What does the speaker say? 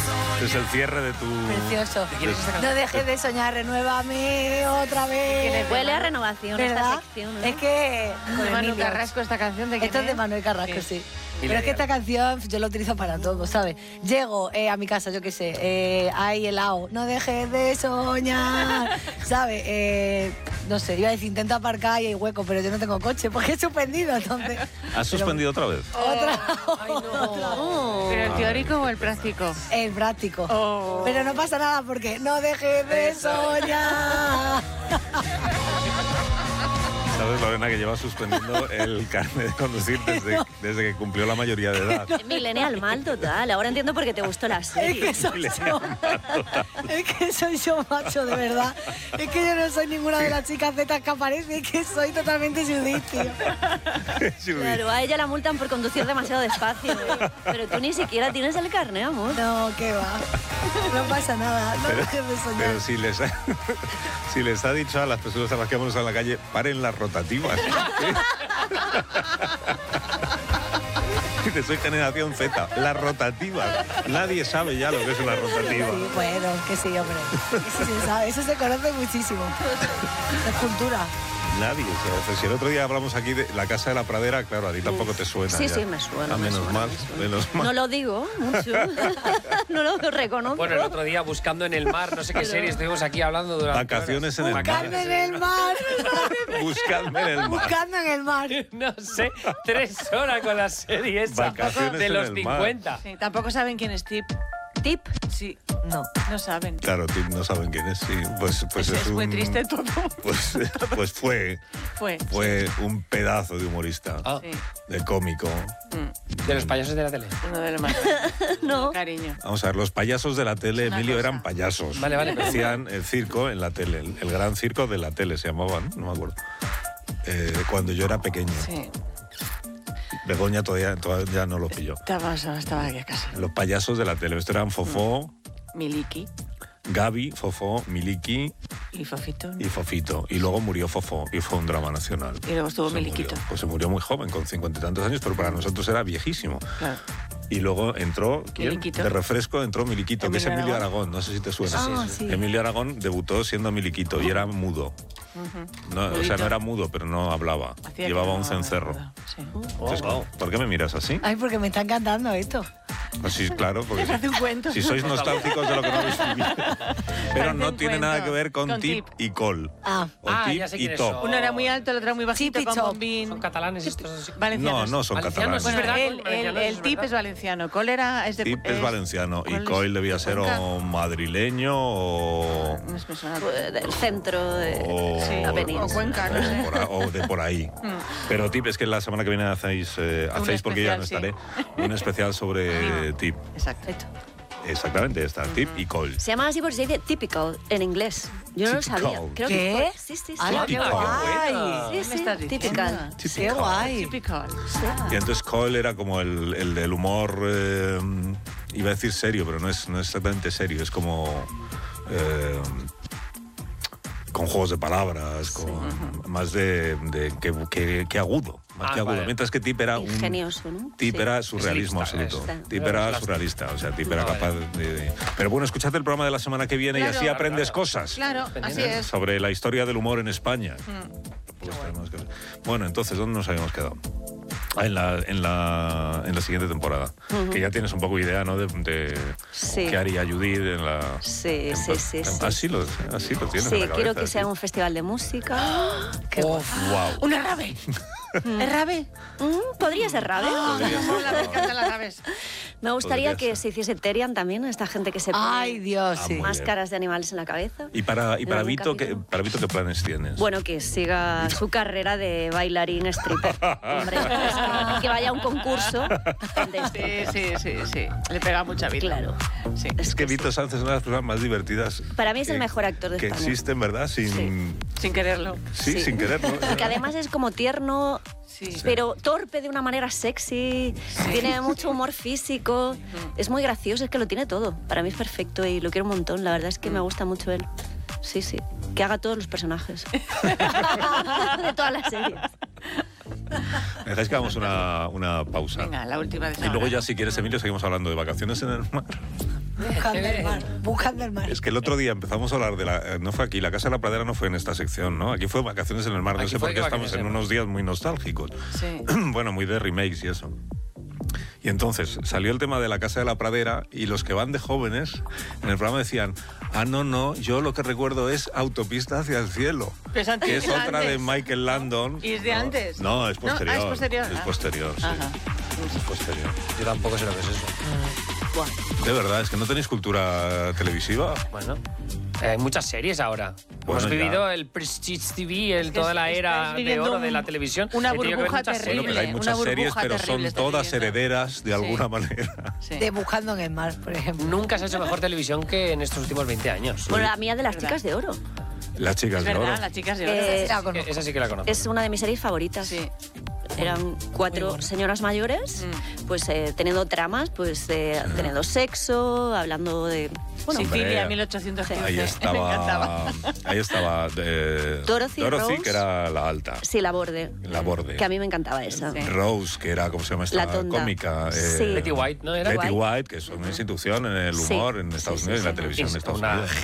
Es el cierre de tu... Precioso. No dejes de soñar, renuévame otra vez. Huele a renovación esta sección, ¿no? Es que... Con Manuel Carrasco esta canción de... Esto es de Manuel Carrasco, sí. Pero es que esta canción yo la utilizo para todo, ¿sabes? Llego a mi casa, yo qué sé, hay helado, no dejes de soñar, ¿sabes? No sé, iba a decir, intento aparcar y hay hueco, pero yo no tengo coche porque he suspendido, entonces... ¿Has suspendido otra vez? ¿Pero el teórico o el práctico? El práctico. Pero no pasa nada porque no dejes de soñar. ¿Sabes, Lorena, que lleva suspendiendo el carnet de conducir desde que cumplió la mayoría de edad? Millennial mal total. Ahora entiendo por qué te gustó la serie. Es que soy yo, macho, de verdad. Es que yo no soy ninguna de las chicas zetas que aparece, es que soy totalmente Judith, tío. Claro, a ella la multan por conducir demasiado despacio. Pero tú ni siquiera tienes el carnet, amor. No, qué va. No pasa nada, no dejes de soñar. Pero si les ha dicho a las personas a las que vamos a la calle, paren las rotativas. Soy generación Z, las rotativas. Nadie sabe ya lo que es una rotativa. Sí, bueno, que sí, hombre. Eso se sabe, eso se conoce muchísimo. Es cultura. Nadie, o sea, si el otro día hablamos aquí de la Casa de la Pradera, claro, a ti tampoco te suena. Sí, ya. sí, me suena. Menos mal. No lo digo mucho. No lo reconozco. Bueno, el otro día Buscando en el mar, no sé qué serie estuvimos aquí hablando durante Vacaciones en el mar. Buscando en el mar. Buscadme en el mar. Buscando en el mar. No sé, 3 horas con la serie esa Vacaciones de en los el mar. 50. Sí, tampoco saben quién es Tip. ¿Tip? Sí. No saben. Claro, no saben quién es, sí. Pues es muy triste todo. Pues fue un pedazo de humorista, Sí. de cómico. De los payasos de la tele. Uno de los más. No. Cariño. Vamos a ver, los payasos de la tele, Emilio, eran payasos. Vale. Hacían el circo en la tele, el gran circo de la tele se llamaban, no me acuerdo. Cuando yo era pequeño. Sí. Begoña todavía no lo pilló. Estaba aquí a casa. Los payasos de la tele. Estos eran Fofó, Miliki Gaby, Fofó, Miliki y Fofito. y Fofito. Y luego murió Fofó y fue un drama nacional. Y luego estuvo Se Miliquito. murió. Pues se murió muy joven, con 50 y tantos años, pero para nosotros era viejísimo. Claro. Y luego entró, ¿quién? Miliquito. De refresco entró Miliquito, que es Emilio Emilio Aragón. No sé si te suena. Sí. Emilio Aragón debutó siendo Miliquito y era mudo. No, o sea, no era mudo, pero no hablaba. Hacía Llevaba que un no- cencerro. Sí. Entonces, ¿por qué me miras así? Ay, porque me está encantando esto. Pues sí, claro, porque Parece un cuento. si sois nostálgicos de lo que no habéis vivido. Pero Parece no un tiene cuento. nada que ver con Con Tip Tip. y Col. Ah. O Tip ya sé y quiénes Top. son. Uno era muy alto, el otro era muy bajito, Tip y con Top. bombín. ¿Son catalanes estos? Valencianos. No son Valencianos, catalanes. es verdad. El Valencianos, Tip es valenciano. Col era... Es de, Tip es valenciano y ¿cuál es? Coil debía ser Cuenca. o madrileño o... No es persona. Del centro de Sí. la península. O Cuenca, no sé. o de por ahí. Pero Tip es que la semana que viene hacéis porque yo ya no especial, estaré, un especial sobre Tip. Exacto. Exactamente, está Tip y Coil. Se llama así porque se dice typical en inglés. Yo no lo sabía. Typical. Creo ¿Qué? que fue. Sí, sí. ¡Hala, qué Typical. guay! Sí, me estás sí. diciendo? Typical. ¡Qué guay! Typical. Y entonces Coil era como el del humor, iba a decir serio, pero no es exactamente serio, es como con juegos de palabras, con más de que agudo. Más que agudo. Vale. Mientras que Tip era Ingenioso, ¿no? Tip Sí. era surrealismo Es lista, absoluto. es. Tip era surrealista, o sea, Tip era capaz de... Pero bueno, escuchad el programa de la semana que viene y Claro. así aprendes cosas. Claro, así es. Sobre la historia del humor en España. Pues tenemos que- Bueno, entonces, ¿dónde nos habíamos quedado? En la siguiente temporada. Que ya tienes un poco idea, ¿no? De Sí. qué haría Judith en la... Sí, sí, sí, sí. Así lo tienes en Sí, la cabeza. quiero que sea sí. un festival de música. ¡Qué guay! Wow. ¡Una rave! ¿Es rave? Podría ser rave. Podría ser. Me encantan las aves. Me gustaría Podría que ser. se hiciese Terian también, esta gente que se pone ¡Ay, Dios, sí! muy máscaras de animales en la cabeza. ¿Y para En algún Vito, capítulo. ¿qué planes tienes? Bueno, que siga su carrera de bailarín stripper. Hombre, pues, que vaya a un concurso de Sí. Le pega mucha vida. Claro. Sí. Es que Vito Sánchez es una de las personas más divertidas Para mí es el mejor actor de que España. existen, ¿verdad? Sin quererlo. Sí, Sí. sin quererlo. Y que además es como tierno, Sí. pero torpe de una manera sexy, tiene mucho humor físico, es muy gracioso, es que lo tiene todo. Para mí es perfecto y lo quiero un montón, la verdad es que me gusta mucho él. Sí, sí, que haga todos los personajes de todas las series. ¿Me dejáis que hagamos una pausa? Venga, la última de esta Y luego hora. ya, si quieres, Emilio, seguimos hablando de vacaciones en el mar. Buscando el mar, buscando el mar. Es que el otro día empezamos a hablar de la... No fue aquí, la Casa de la Pradera no fue en esta sección, ¿no? Aquí fue Vacaciones en el Mar. No Aquí sé fue por qué estamos Vacaciones en en el Mar. unos días muy nostálgicos. Sí. Bueno, muy de remakes y eso. Y entonces salió el tema de la Casa de la Pradera y los que van de jóvenes en el programa decían, no, yo lo que recuerdo es Autopista hacia el cielo, Es antes, que es es otra de antes. Michael Landon. ¿Y es de antes? No, es posterior. es posterior. Es posterior, sí. Ajá. Es posterior. Yo tampoco sé lo que es eso. De verdad, es que no tenéis cultura televisiva. Bueno, hay muchas series ahora. Bueno, Hemos vivido ya. el Prestige TV, Es que toda la era estáis de viviendo oro de la televisión. una He tenido que ver burbuja muchas terrible. Bueno, pero hay Una muchas series, burbuja pero terrible son estáis todas viviendo. herederas de Sí. alguna manera. Sí. De Buscando en el mar, por ejemplo. Nunca se ha hecho mejor televisión que en estos últimos 20 años. Bueno, la mía de las ¿Verdad? chicas de oro. Las chicas Es de oro. verdad, las chicas de oro. Eh, La conozco. Esa sí que la conozco. Es una de mis series favoritas. Sí. Eran 4 señoras mayores, pues teniendo tramas, pues teniendo sexo, hablando de... Bueno, Hombre, Sicilia, 1815. Ahí Me encantaba. estaba Dorothy Rose. que era la alta. sí, la borde. La borde. Que a mí me encantaba esa. Sí. Rose, que era, ¿cómo se llama esta La tonda. cómica? Sí. Betty White, ¿no era? Betty White. White, que es una institución en el Sí. humor en Estados Sí, Unidos, sí, en la sí. televisión de Es Estados una Unidos.